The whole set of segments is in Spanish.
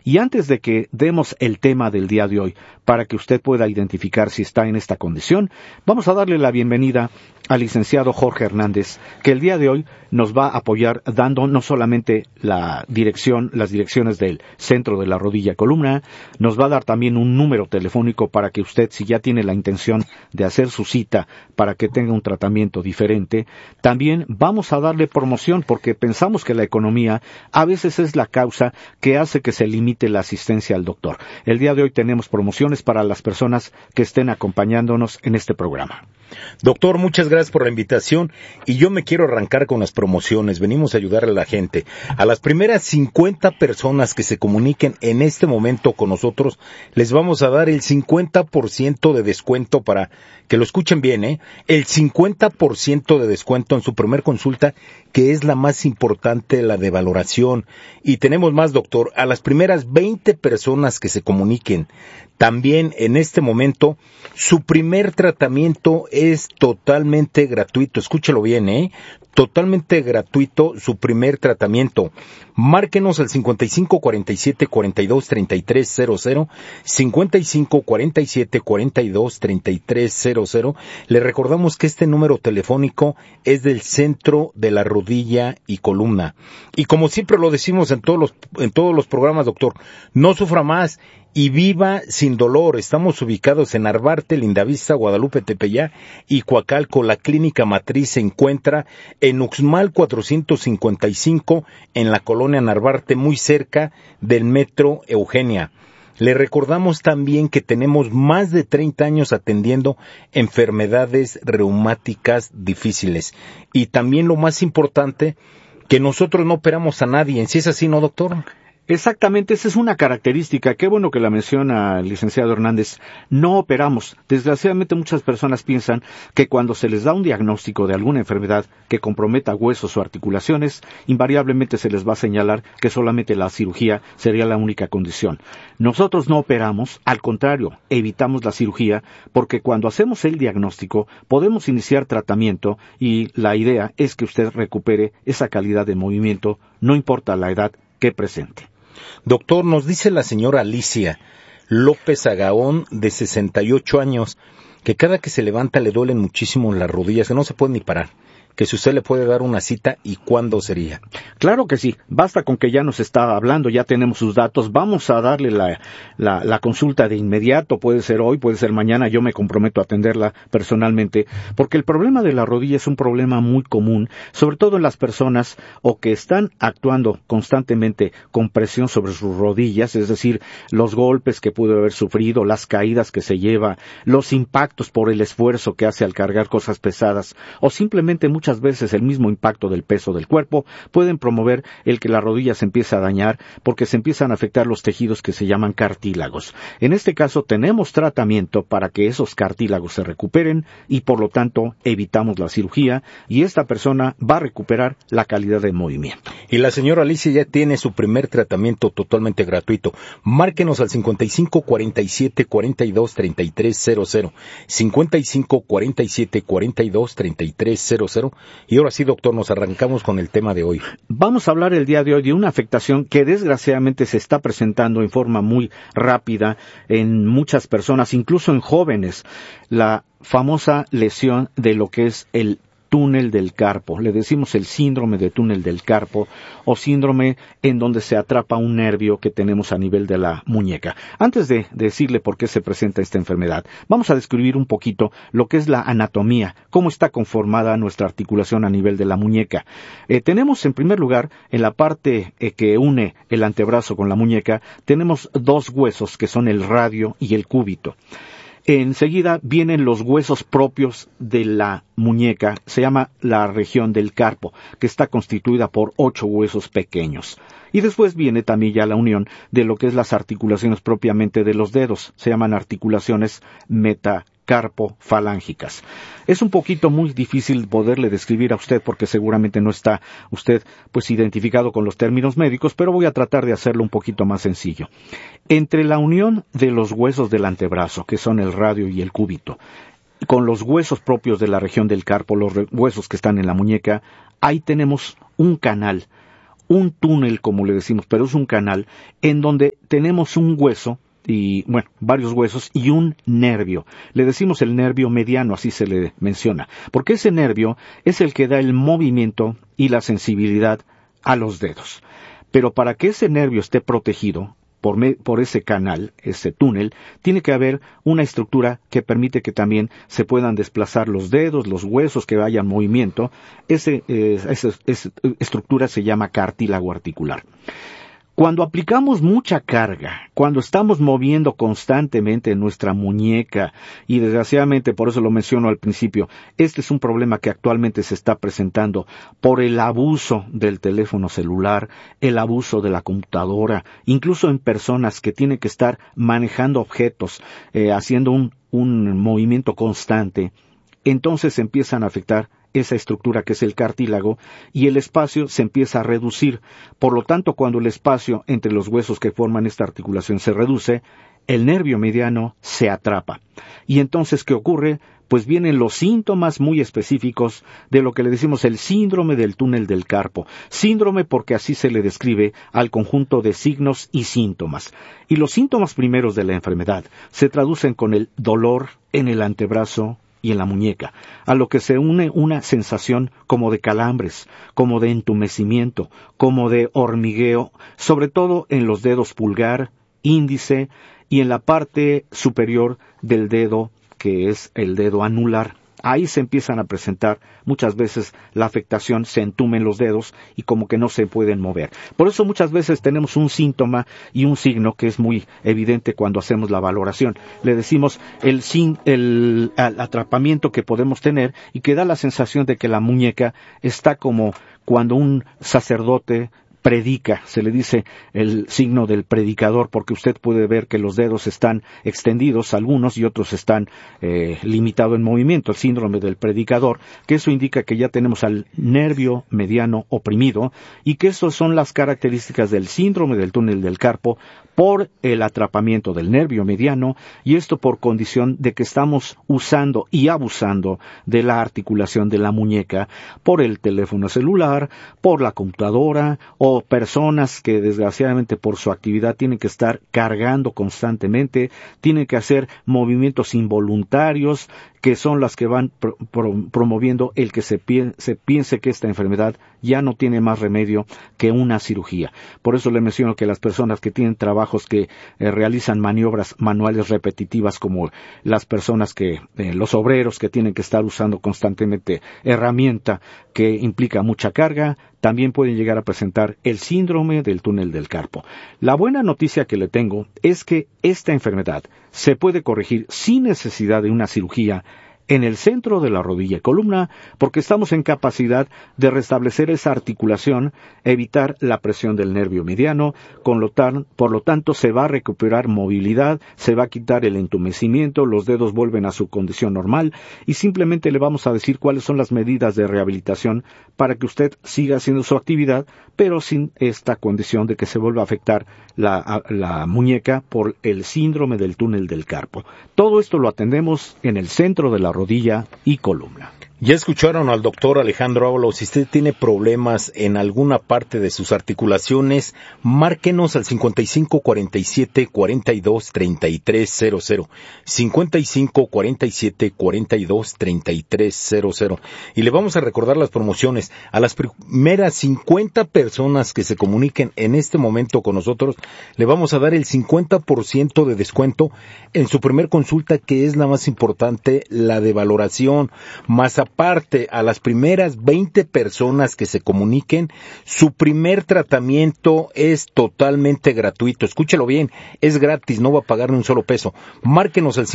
Y antes de que demos el tema del día de hoy, para que usted pueda identificar si está en esta condición, vamos a darle la bienvenida al licenciado Jorge Hernández, que el día de hoy nos va a apoyar dando no solamente las direcciones del centro de la rodilla columna, nos va a dar también un número telefónico para que usted, si ya tiene la intención de hacer su cita para que tenga un tratamiento diferente, también vamos a darle promoción porque pensamos que la economía a veces es la causa que hace que se limite la asistencia al doctor. El día de hoy tenemos promociones para las personas que estén acompañándonos en este programa. Doctor, muchas gracias por la invitación y yo me quiero arrancar con las promociones. Venimos a ayudar a la gente. A las primeras 50 personas que se comuniquen en este momento con nosotros, les vamos a dar el 50% de descuento para que lo escuchen bien, el 50% de descuento en su primer consulta, que es la más importante, la de valoración. Y tenemos más, doctor. A las primeras 20 personas que se comuniquen, también en este momento, su primer tratamiento es totalmente gratuito. Escúchelo bien, totalmente gratuito su primer tratamiento. Márquenos al 5547-423300, 5547-423300. Le recordamos que este número telefónico es del Centro de la Rodilla y Columna. Y como siempre lo decimos en todos los programas, doctor, no sufra más y viva sin dolor. Estamos ubicados en Narvarte, Lindavista, Guadalupe, Tepeyá y Coacalco. La clínica matriz se encuentra en Uxmal 455, en la colonia Narvarte, muy cerca del Metro Eugenia. Le recordamos también que tenemos más de 30 años atendiendo enfermedades reumáticas difíciles. Y también lo más importante, que nosotros no operamos a nadie. ¿Sí es así, no, doctor? Exactamente, esa es una característica. Qué bueno que la menciona el licenciado Hernández. No operamos. Desgraciadamente muchas personas piensan que cuando se les da un diagnóstico de alguna enfermedad que comprometa huesos o articulaciones, invariablemente se les va a señalar que solamente la cirugía sería la única condición. Nosotros no operamos, al contrario, evitamos la cirugía porque cuando hacemos el diagnóstico podemos iniciar tratamiento y la idea es que usted recupere esa calidad de movimiento, no importa la edad que presente. Doctor, nos dice la señora Alicia López Agaón, de 68 años, que cada que se levanta le duelen muchísimo las rodillas, que no se puede ni parar. Que si usted le puede dar una cita, ¿y cuándo sería? Claro que sí, basta con que ya nos está hablando, ya tenemos sus datos, vamos a darle la consulta de inmediato, puede ser hoy, puede ser mañana, yo me comprometo a atenderla personalmente, porque el problema de la rodilla es un problema muy común, sobre todo en las personas o que están actuando constantemente con presión sobre sus rodillas, es decir, los golpes que pudo haber sufrido, las caídas que se lleva, los impactos por el esfuerzo que hace al cargar cosas pesadas, o simplemente muchas veces el mismo impacto del peso del cuerpo pueden promover el que la rodilla se empiece a dañar porque se empiezan a afectar los tejidos que se llaman cartílagos. En este caso tenemos tratamiento para que esos cartílagos se recuperen y por lo tanto evitamos la cirugía y esta persona va a recuperar la calidad de movimiento. Y la señora Alicia ya tiene su primer tratamiento totalmente gratuito. Márquenos al 5547-423300, 5547-423300. Y ahora sí, doctor, nos arrancamos con el tema de hoy. Vamos a hablar el día de hoy de una afectación que desgraciadamente se está presentando en forma muy rápida en muchas personas, incluso en jóvenes, la famosa lesión de lo que es el túnel del carpo. Le decimos el síndrome de túnel del carpo o síndrome en donde se atrapa un nervio que tenemos a nivel de la muñeca. Antes de decirle por qué se presenta esta enfermedad, vamos a describir un poquito lo que es la anatomía, cómo está conformada nuestra articulación a nivel de la muñeca. Tenemos en primer lugar, en la parte que une el antebrazo con la muñeca, tenemos dos huesos que son el radio y el cúbito. Enseguida vienen los huesos propios de la muñeca, se llama la región del carpo, que está constituida por 8 huesos pequeños. Y después viene también ya la unión de lo que es las articulaciones propiamente de los dedos, se llaman articulaciones metacarpofalángicas. Es un poquito muy difícil poderle describir a usted porque seguramente no está usted pues identificado con los términos médicos, pero voy a tratar de hacerlo un poquito más sencillo. Entre la unión de los huesos del antebrazo, que son el radio y el cúbito, con los huesos propios de la región del carpo, los huesos que están en la muñeca, ahí tenemos un canal un túnel, como le decimos, pero es un canal en donde tenemos un hueso y, bueno, varios huesos y un nervio. Le decimos el nervio mediano, así se le menciona, porque ese nervio es el que da el movimiento y la sensibilidad a los dedos. Pero para que ese nervio esté protegido por ese canal, ese túnel, tiene que haber una estructura que permite que también se puedan desplazar los dedos, los huesos, que haya movimiento. Esa estructura se llama cartílago articular. Cuando aplicamos mucha carga, cuando estamos moviendo constantemente nuestra muñeca, y desgraciadamente, por eso lo menciono al principio, este es un problema que actualmente se está presentando por el abuso del teléfono celular, el abuso de la computadora, incluso en personas que tienen que estar manejando objetos, haciendo un movimiento constante, entonces empiezan a afectar esa estructura que es el cartílago, y el espacio se empieza a reducir. Por lo tanto, cuando el espacio entre los huesos que forman esta articulación se reduce, el nervio mediano se atrapa. Y entonces, ¿qué ocurre? Pues vienen los síntomas muy específicos de lo que le decimos el síndrome del túnel del carpo. Síndrome porque así se le describe al conjunto de signos y síntomas. Y los síntomas primeros de la enfermedad se traducen con el dolor en el antebrazo y en la muñeca, a lo que se une una sensación como de calambres, como de entumecimiento, como de hormigueo, sobre todo en los dedos pulgar, índice y en la parte superior del dedo, que es el dedo anular. Ahí se empiezan a presentar muchas veces la afectación, se entumen los dedos y como que no se pueden mover. Por eso muchas veces tenemos un síntoma y un signo que es muy evidente cuando hacemos la valoración. Le decimos el atrapamiento que podemos tener y que da la sensación de que la muñeca está como cuando un sacerdote predica, se le dice el signo del predicador, porque usted puede ver que los dedos están extendidos, algunos, y otros están limitados en movimiento, el síndrome del predicador, que eso indica que ya tenemos al nervio mediano oprimido, y que esas son las características del síndrome del túnel del carpo, por el atrapamiento del nervio mediano, y esto por condición de que estamos usando y abusando de la articulación de la muñeca, por el teléfono celular, por la computadora, o personas que desgraciadamente por su actividad tienen que estar cargando constantemente, tienen que hacer movimientos involuntarios, que son las que van promoviendo el que se piense que esta enfermedad ya no tiene más remedio que una cirugía. Por eso le menciono que las personas que tienen trabajos que realizan maniobras manuales repetitivas, como las personas los obreros que tienen que estar usando constantemente herramienta que implica mucha carga, también pueden llegar a presentar el síndrome del túnel del carpo. La buena noticia que le tengo es que esta enfermedad se puede corregir sin necesidad de una cirugía en el centro de la rodilla y columna, porque estamos en capacidad de restablecer esa articulación, evitar la presión del nervio mediano, por lo tanto se va a recuperar movilidad, se va a quitar el entumecimiento, los dedos vuelven a su condición normal, y simplemente le vamos a decir cuáles son las medidas de rehabilitación para que usted siga haciendo su actividad, pero sin esta condición de que se vuelva a afectar la muñeca por el síndrome del túnel del carpo. Todo esto lo atendemos en el centro de la rodilla y columna. Ya escucharon al doctor Alejandro Ábalos. Si usted tiene problemas en alguna parte de sus articulaciones, márquenos al 5547-423300, 5547-423300, y le vamos a recordar las promociones. A las primeras 50 personas que se comuniquen en este momento con nosotros, le vamos a dar el 50% de descuento en su primer consulta, que es la más importante, la de valoración, más aparte, a las primeras 20 personas que se comuniquen, su primer tratamiento es totalmente gratuito. Escúchelo bien, es gratis, no va a pagar ni un solo peso. Márquenos al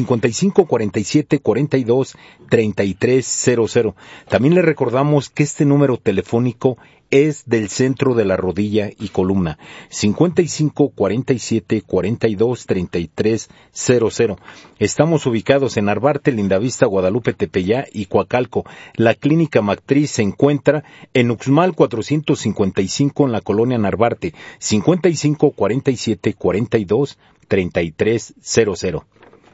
5547-423300. También le recordamos que este número telefónico es del centro de la rodilla y columna, 5547-423300. Estamos ubicados en Narvarte, Lindavista, Guadalupe, Tepeyá y Coacalco. La clínica matriz se encuentra en Uxmal 455 en la colonia Narvarte, 5547-423300.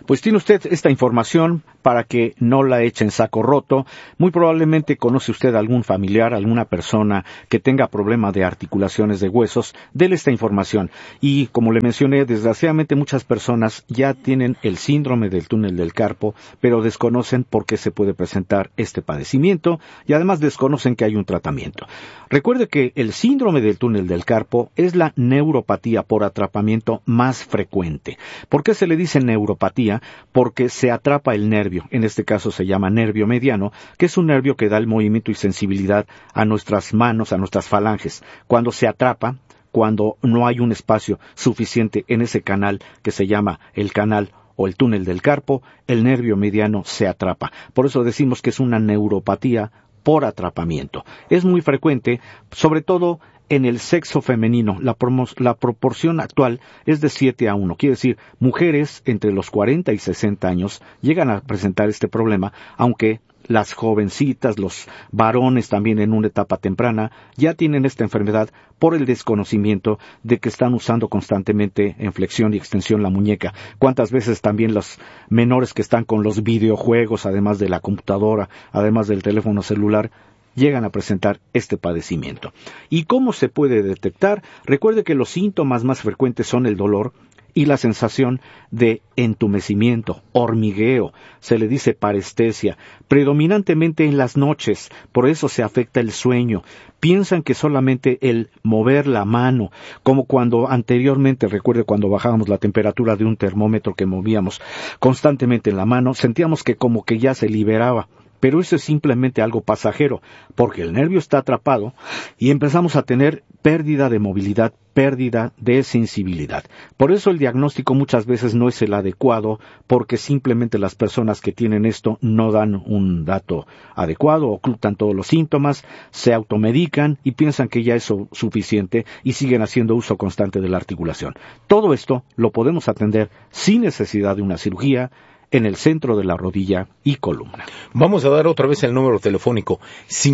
Pues tiene usted esta información para que no la eche en saco roto. Muy probablemente conoce usted a algún familiar, alguna persona que tenga problema de articulaciones de huesos. Dele esta información. Y como le mencioné, desgraciadamente muchas personas ya tienen el síndrome del túnel del carpo, pero desconocen por qué se puede presentar este padecimiento y además desconocen que hay un tratamiento. Recuerde que el síndrome del túnel del carpo es la neuropatía por atrapamiento más frecuente. ¿Por qué se le dice neuropatía? Porque se atrapa el nervio, en este caso se llama nervio mediano, que es un nervio que da el movimiento y sensibilidad a nuestras manos, a nuestras falanges. Cuando se atrapa, cuando no hay un espacio suficiente en ese canal que se llama el canal o el túnel del carpo, el nervio mediano se atrapa. Por eso decimos que es una neuropatía por atrapamiento. Es muy frecuente, sobre todo en el sexo femenino. La proporción actual es de 7-1. Quiere decir, mujeres entre los 40 y 60 años llegan a presentar este problema, aunque las jovencitas, los varones también en una etapa temprana, ya tienen esta enfermedad por el desconocimiento de que están usando constantemente en flexión y extensión la muñeca. ¿Cuántas veces también los menores que están con los videojuegos, además de la computadora, además del teléfono celular, llegan a presentar este padecimiento? ¿Y cómo se puede detectar? Recuerde que los síntomas más frecuentes son el dolor y la sensación de entumecimiento, hormigueo, se le dice parestesia, predominantemente en las noches, por eso se afecta el sueño. Piensan que solamente el mover la mano, como cuando anteriormente, recuerde cuando bajábamos la temperatura de un termómetro que movíamos constantemente en la mano, sentíamos que como que ya se liberaba. Pero eso es simplemente algo pasajero, porque el nervio está atrapado y empezamos a tener pérdida de movilidad, pérdida de sensibilidad. Por eso el diagnóstico muchas veces no es el adecuado, porque simplemente las personas que tienen esto no dan un dato adecuado, ocultan todos los síntomas, se automedican y piensan que ya es suficiente y siguen haciendo uso constante de la articulación. Todo esto lo podemos atender sin necesidad de una cirugía, en el centro de la rodilla y columna. Vamos a dar otra vez el número telefónico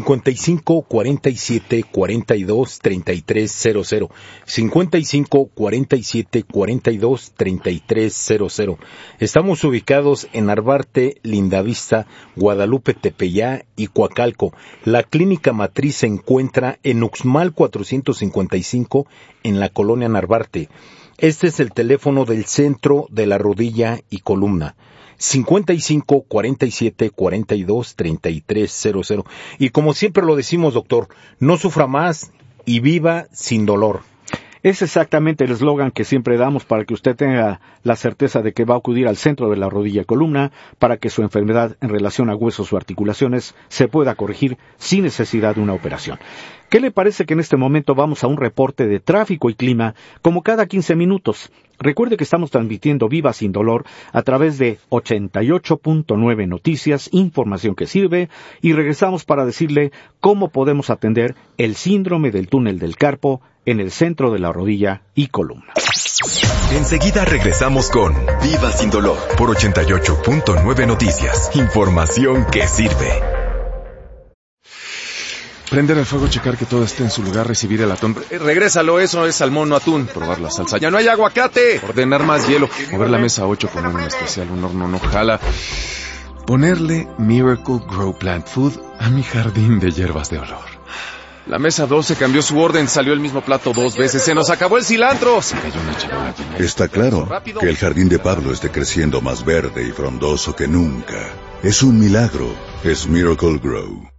55 47 42 3300 55 47 42 3300. Estamos ubicados en Narvarte, Lindavista, Guadalupe, Tepeyá y Coacalco. La clínica matriz se encuentra en Uxmal 455 en la colonia Narvarte. Este es el teléfono del centro de la rodilla y columna. 55 47 42 3300. Y como siempre lo decimos, doctor, no sufra más y viva sin dolor. Es exactamente el eslogan que siempre damos para que usted tenga la certeza de que va a acudir al centro de la rodilla y columna para que su enfermedad en relación a huesos o articulaciones se pueda corregir sin necesidad de una operación. ¿Qué le parece que en este momento vamos a un reporte de tráfico y clima como cada 15 minutos? Recuerde que estamos transmitiendo Viva Sin Dolor a través de 88.9 Noticias, información que sirve, y regresamos para decirle cómo podemos atender el síndrome del túnel del carpo en el centro de la rodilla y columna. Enseguida regresamos con Viva Sin Dolor por 88.9 Noticias, información que sirve. Prender el fuego, checar que todo esté en su lugar, recibir el atún. Regrésalo, eso es salmón, no atún. Probar la salsa. ¡Ya no hay aguacate! Ordenar más hielo. Mover la mesa 8, poner un especial, un horno no jala. Ponerle Miracle Grow Plant Food a mi jardín de hierbas de olor. La mesa 12 cambió su orden, salió el mismo plato 2 veces. ¡Se nos acabó el cilantro! Está claro que el jardín de Pablo esté creciendo más verde y frondoso que nunca. Es un milagro. Es Miracle Grow.